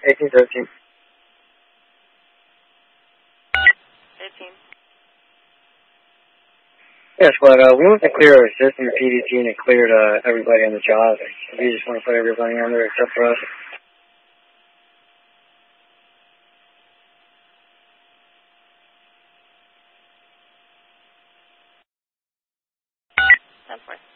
1813. 13. Yes, but we want to clear our system, PDT, and it cleared everybody on the job. We just want to put everybody on there except for us. Of course.